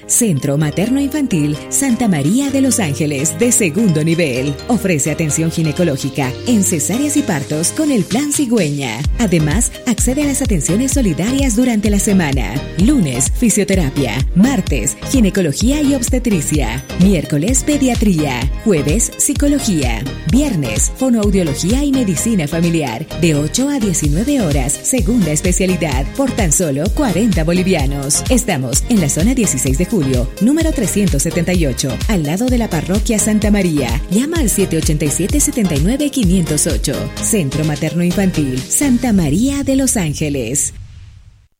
Centro Materno Infantil Santa María de los Ángeles de segundo nivel. Ofrece atención ginecológica en cesáreas y partos con el Plan Cigüeña. Además, accede a las atenciones solidarias durante la semana. Lunes, fisioterapia. Martes, ginecología y obstetricia. Miércoles, pediatría. Jueves, psicología. Viernes, fonoaudiología y medicina familiar. De 8 a 19 horas, segunda especialidad, por tan solo 40 bolivianos. Estamos en la zona 16 de julio, número 378, al lado de la parroquia Santa María. Llama al 787-79-508. Centro Materno Infantil Santa María de los Ángeles.